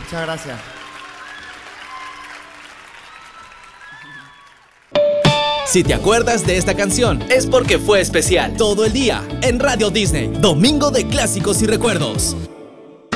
Muchas gracias. Si te acuerdas de esta canción, es porque fue especial. Todo el día en Radio Disney. Domingo de clásicos y recuerdos.